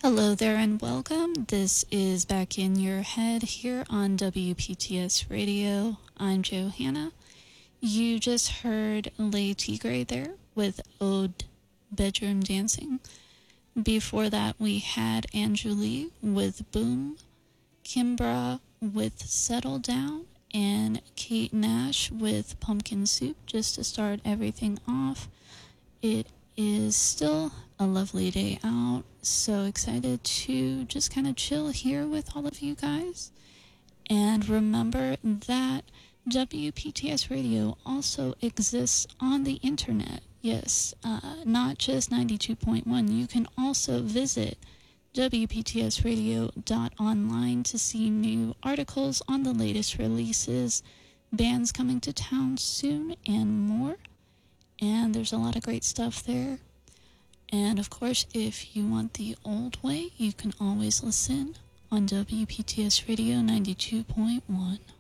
Hello there and welcome. This is Back in Your Head here on WPTS Radio. I'm Johanna. You just heard Lay Tigre there with Ode Bedroom Dancing. Before that, we had Andrew Lee with Boom, Kimbra with Settle Down, and Kate Nash with Pumpkin Soup, just to start everything off. It is still a lovely day out, so excited to just kind of chill here with all of you guys. And remember that WPTS Radio also exists on the internet. Yes, not just 92.1. You can also visit WPTSradio.online to see new articles on the latest releases, bands coming to town soon, and more. And there's a lot of great stuff there. And of course, if you want the old way, you can always listen on WPTS Radio 92.1.